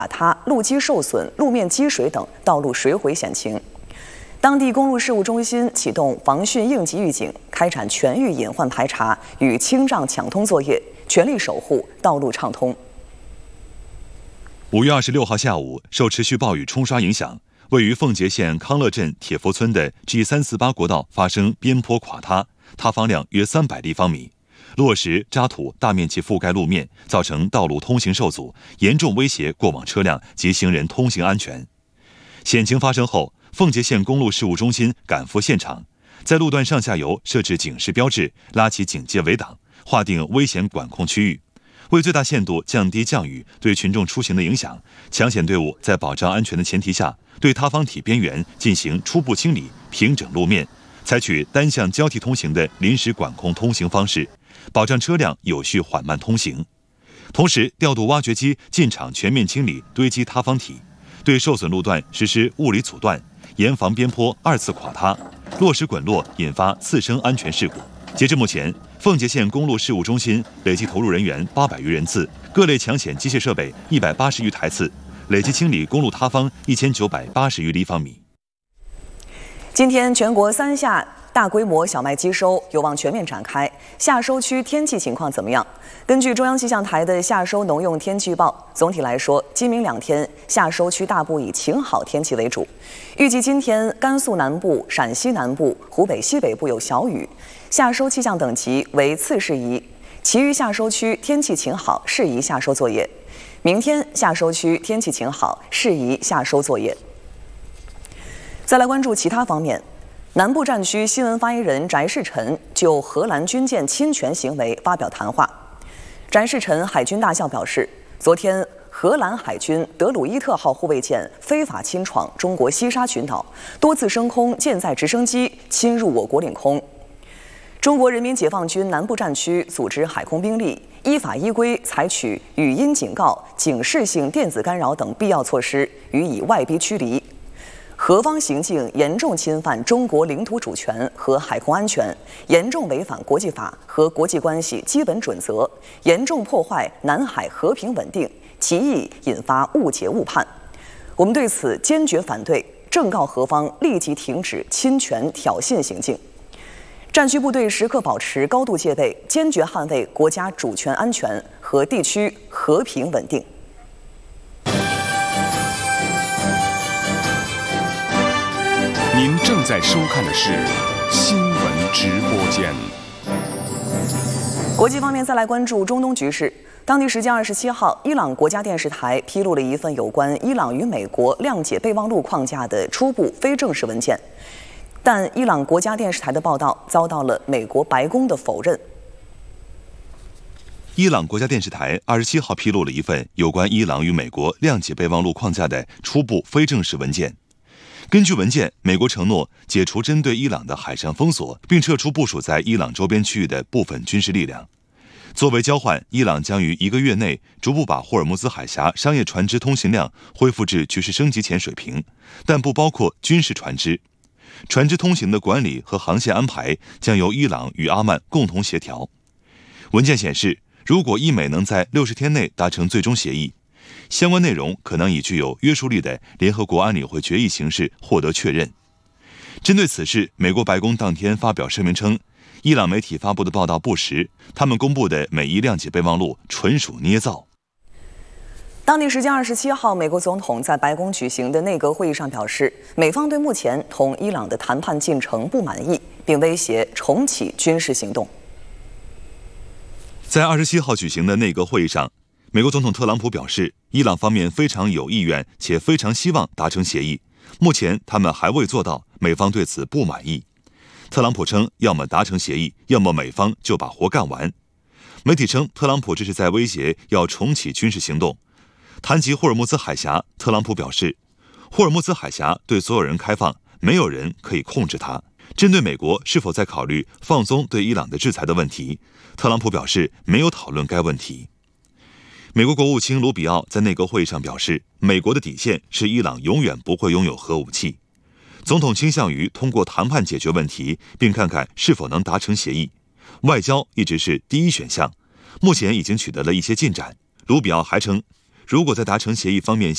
塌、路基受损、路面积水等道路水毁险情。当地公路事务中心启动防汛应急预警，开展全域隐患排查与清障抢通作业，全力守护道路畅通。 5月26号下午，受持续暴雨冲刷影响，位于奉节县康乐镇铁佛村的 G348国道发生边坡垮塌，塌方量约300立方米，落石、渣土大面积覆盖路面，造成道路通行受阻，严重威胁过往车辆及行人通行安全。险情发生后，奉节县公路事务中心赶赴现场，在路段上下游设置警示标志，拉起警戒围挡，划定危险管控区域。为最大限度降低降雨对群众出行的影响，抢险队伍在保障安全的前提下，对塌方体边缘进行初步清理，平整路面，采取单向交替通行的临时管控通行方式，保障车辆有序缓慢通行。同时，调度挖掘机进场全面清理堆积塌方体，对受损路段实施物理阻断，严防边坡2次垮塌、落石滚落引发次生安全事故。截至目前，奉节县公路事务中心累计投入人员800余人次，各类抢险机械设备180余台次，累计清理公路塌方1980余立方米。 今天，全国3夏大规模小麦机收有望全面展开，夏收区天气情况怎么样？根据中央气象台的夏收农用天气预报，总体来说，今明2天夏收区大部以晴好天气为主。预计今天甘肃南部、陕西南部、湖北西北部有小雨，夏收气象等级为次适宜，其余夏收区天气晴好，适宜夏收作业。明天夏收区天气晴好，适宜夏收作业。再来关注其他方面。南部战区新闻发言人翟世臣就荷兰军舰侵权行为发表谈话。翟世臣海军大校表示，昨天荷兰海军德鲁伊特号护卫舰非法侵闯中国西沙群岛，多次升空舰载直升机侵入我国领空。中国人民解放军南部战区组织海空兵力依法依规采取语音警告、警示性电子干扰等必要措施，予以外逼驱离。荷方行径严重侵犯中国领土主权和海空安全，严重违反国际法和国际关系基本准则，严重破坏南海和平稳定，极易引发误解误判。我们对此坚决反对，正告荷方立即停止侵权挑衅行径。战区部队时刻保持高度戒备，坚决捍卫国家主权安全和地区和平稳定。 您正在收看的是新闻直播间。 国际方面，再来关注中东局势。当地时间27号，伊朗国家电视台披露了一份有关伊朗与美国谅解备忘录框架的初步非正式文件，但伊朗国家电视台的报道遭到了美国白宫的否认。 伊朗国家电视台27号披露了一份有关伊朗与美国谅解备忘录框架的初步非正式文件。根据文件，美国承诺解除针对伊朗的海上封锁，并撤出部署在伊朗周边区域的部分军事力量。作为交换，伊朗将于1个月内逐步把霍尔木兹海峡商业船只通行量恢复至局势升级前水平，但不包括军事船只。船只通行的管理和航线安排将由伊朗与阿曼共同协调。文件显示，如果伊美能在60天内达成最终协议，相关内容可能以具有约束力的联合国安理会决议形式获得确认。针对此事，美国白宫当天发表声明称，伊朗媒体发布的报道不实，他们公布的每一谅解备忘录纯属捏造。 当地时间27号，美国总统在白宫举行的内阁会议上表示，美方对目前同伊朗的谈判进程不满意，并威胁重启军事行动。 在27号举行的内阁会议上，美国总统特朗普表示，伊朗方面非常有意愿且非常希望达成协议，目前他们还未做到，美方对此不满意。特朗普称，要么达成协议，要么美方就把活干完。媒体称，特朗普这是在威胁要重启军事行动。谈及霍尔木兹海峡，特朗普表示，霍尔木兹海峡对所有人开放，没有人可以控制它。针对美国是否在考虑放松对伊朗的制裁的问题，特朗普表示没有讨论该问题。美国国务卿卢比奥在内阁会议上表示，美国的底线是伊朗永远不会拥有核武器。总统倾向于通过谈判解决问题，并看看是否能达成协议。外交一直是第一选项，目前已经取得了一些进展。卢比奥还称，如果在达成协议方面